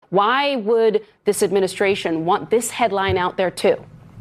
Why would this administration want this headline out there, too?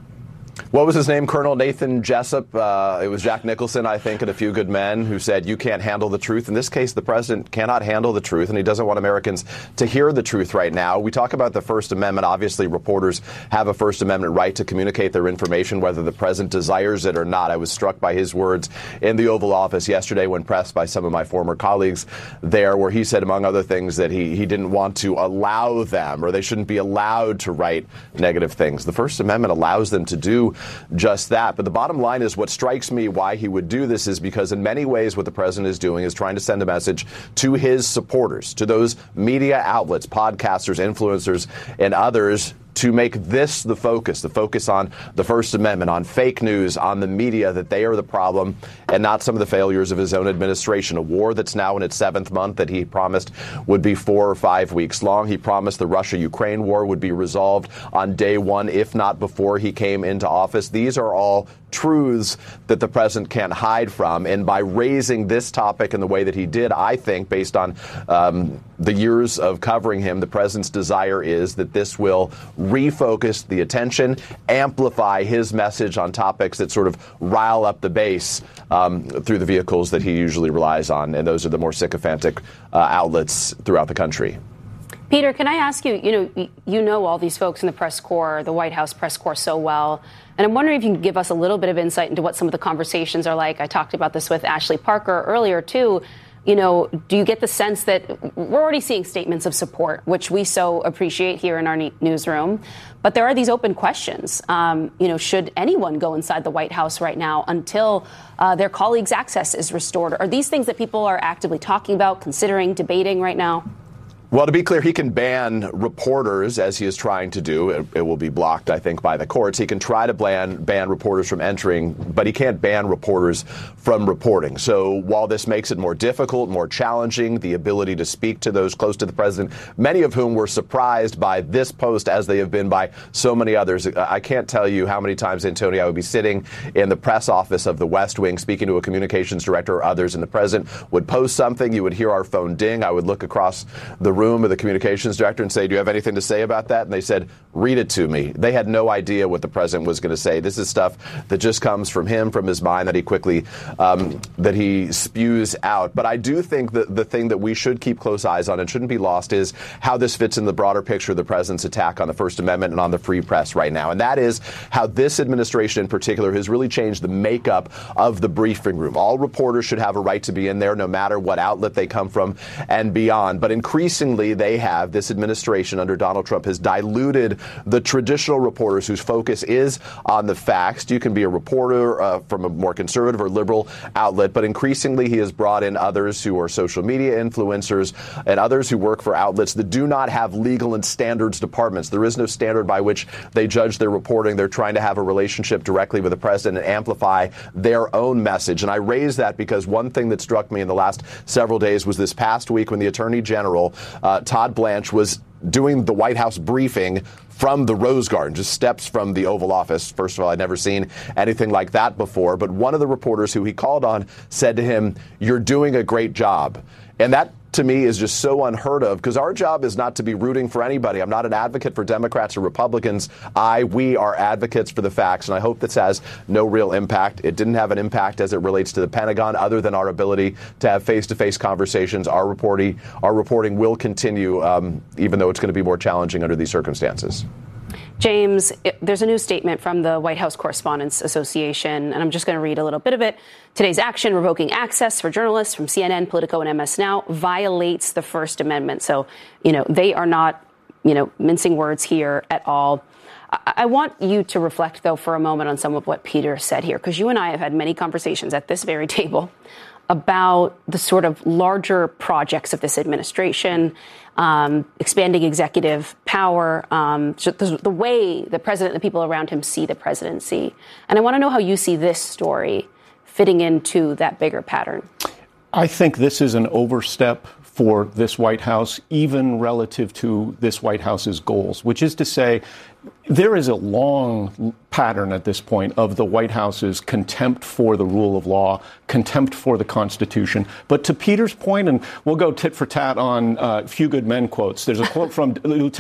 What was his name? Colonel Nathan Jessup. It was Jack Nicholson, I think, and A Few Good Men who said, you can't handle the truth. In this case, the president cannot handle the truth, and he doesn't want Americans to hear the truth right now. We talk about the First Amendment. Obviously, reporters have a First Amendment right to communicate their information, whether the president desires it or not. I was struck by his words in the Oval Office yesterday when pressed by some of my former colleagues there, where he said, among other things, that he didn't want to allow them, or they shouldn't be allowed to write negative things. The First Amendment allows them to do just that. But the bottom line is, what strikes me why he would do this is because in many ways what the president is doing is trying to send a message to his supporters, to those media outlets, podcasters, influencers, and others, to make this the focus on the First Amendment, on fake news, on the media, that they are the problem and not some of the failures of his own administration. A war that's now in its 7th month that he promised would be 4 or 5 weeks long. He promised the Russia-Ukraine war would be resolved on day one, if not before he came into office. These are all truths that the president can't hide from. And by raising this topic in the way that he did, I think, based on the years of covering him, the president's desire is that this will refocus the attention, amplify his message on topics that sort of rile up the base through the vehicles that he usually relies on. And those are the more sycophantic outlets throughout the country. Peter, can I ask you, you know all these folks in the press corps, the White House press corps so well, and I'm wondering if you can give us a little bit of insight into what some of the conversations are like. I talked about this with Ashley Parker earlier, too. Do you get the sense that we're already seeing statements of support, which we so appreciate here in our newsroom, but there are these open questions. Should anyone go inside the White House right now until their colleagues' access is restored? Are these things that people are actively talking about, considering, debating right now? Well, to be clear, he can ban reporters, as he is trying to do. It will be blocked, I think, by the courts. He can try to ban reporters from entering, but he can't ban reporters from reporting. So while this makes it more difficult, more challenging, the ability to speak to those close to the president, many of whom were surprised by this post as they have been by so many others. I can't tell you how many times, Antonio, I would be sitting in the press office of the West Wing speaking to a communications director or others, and the president would post something. You would hear our phone ding. I would look across the room of the communications director and say, do you have anything to say about that? And they said, read it to me. They had no idea what the president was going to say. This is stuff that just comes from him, from his mind, that he quickly, that he spews out. But I do think that the thing that we should keep close eyes on and shouldn't be lost is how this fits in the broader picture of the president's attack on the First Amendment and on the free press right now. And that is how this administration in particular has really changed the makeup of the briefing room. All reporters should have a right to be in there, no matter what outlet they come from and beyond. But increasingly, this administration under Donald Trump has diluted the traditional reporters whose focus is on the facts. You can be a reporter from a more conservative or liberal outlet, but increasingly he has brought in others who are social media influencers and others who work for outlets that do not have legal and standards departments. There is no standard by which they judge their reporting. They're trying to have a relationship directly with the president and amplify their own message. And I raise that because one thing that struck me in the last several days was this past week when the Attorney General, Todd Blanche, was doing the White House briefing from the Rose Garden, just steps from the Oval Office. First of all, I'd never seen anything like that before. But one of the reporters who he called on said to him, "You're doing a great job." And that, to me, is just so unheard of, because our job is not to be rooting for anybody. I'm not an advocate for Democrats or Republicans. We are advocates for the facts, and I hope this has no real impact. It didn't have an impact as it relates to the Pentagon, other than our ability to have face-to-face conversations. Our reporting will continue, even though it's going to be more challenging under these circumstances. James, there's a new statement from the White House Correspondents Association, and I'm just going to read a little bit of it. Today's action, revoking access for journalists from CNN, Politico, and MS Now, violates the First Amendment. So, they are not, mincing words here at all. I want you to reflect, though, for a moment on some of what Peter said here, because you and I have had many conversations at this very table about the sort of larger projects of this administration, expanding executive power, the way the president and the people around him see the presidency. And I want to know how you see this story fitting into that bigger pattern. I think this is an overstep for this White House, even relative to this White House's goals, which is to say, there is a long pattern at this point of the White House's contempt for the rule of law, contempt for the Constitution. But to Peter's point, and we'll go tit for tat on Few Good Men quotes, there's a quote from Lieutenant